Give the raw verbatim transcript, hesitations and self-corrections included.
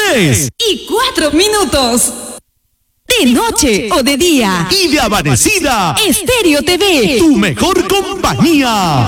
tres y cuatro minutos. De noche o de día. Y de amanecida. Estéreo T V. Tu mejor compañía.